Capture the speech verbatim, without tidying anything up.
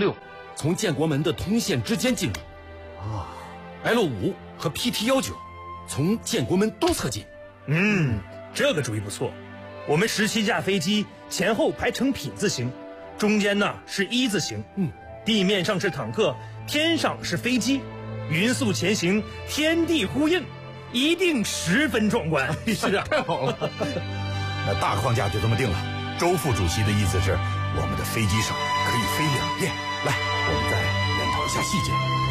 六从建国门的通线之间进入。 哦 L 五和 P T 幺九从建国门东侧进。 嗯，这个主意不错。我们十七架飞机前后排成品字形，中间呢是一字形。 嗯， 地面上是坦克，天上是飞机，匀速前行，天地呼应，一定十分壮观。 是啊， 太好了。那大框架就这么定了。周副主席的意思是，我们的飞机上可以飞两遍。来，我们再研讨一下细节。